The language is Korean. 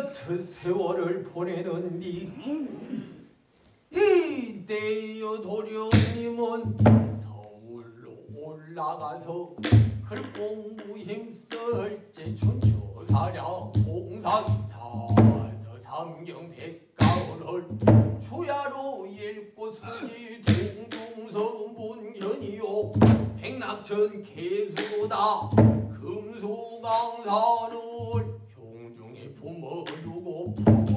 여튼 세월을 보내는디 이때여 도련님은 서울로 올라가서 글 공부 힘쓸지 춘추사량 공사기사서 삼경백가를 주야로 읽고 쓰니 동중서 문현이요 백낙천 개수다 금수강산을 경중에 품어두고